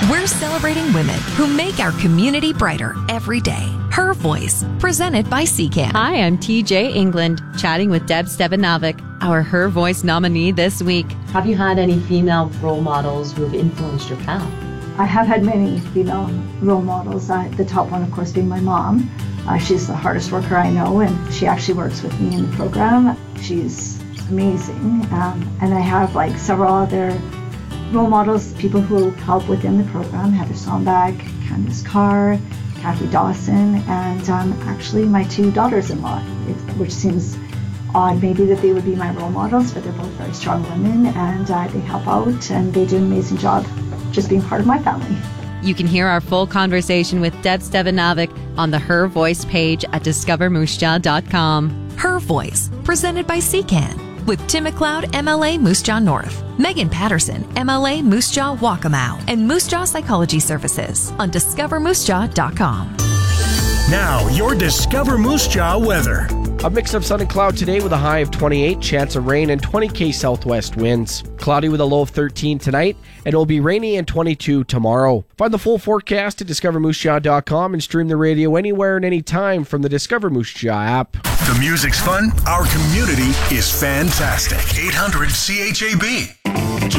We're celebrating women who make our community brighter every day. Her Voice, presented by CCAN. Hi, I'm TJ England, chatting with Deb Stevanovic, our Her Voice nominee this week. Have you had any female role models who have influenced your path? I have had many female role models. The top one, of course, being my mom. She's the hardest worker I know, and she actually works with me in the program. She's amazing. And I have several other role models, people who help within the program: Heather Sombach, Candice Carr, Kathy Dawson, and actually my two daughters-in-law, which seems odd maybe that they would be my role models, but they're both very strong women, and they help out, and they do an amazing job just being part of my family. You can hear our full conversation with Deb Stevanovic on the Her Voice page at discovermoose-jaw.com. Her Voice, presented by CCAN, with Tim McLeod, MLA Moose Jaw North, Megan Patterson, MLA Moose Jaw Waccamaw, and Moose Jaw Psychology Services on discovermoosejaw.com. Now, your Discover Moose Jaw weather. A mix of sun and cloud today with a high of 28, chance of rain and 20 southwest winds. Cloudy with a low of 13 tonight, and it will be rainy and 22 tomorrow. Find the full forecast at discovermoosejaw.com and stream the radio anywhere and anytime from the Discover Moose Jaw app. The music's fun. Our community is fantastic. 800 CHAB.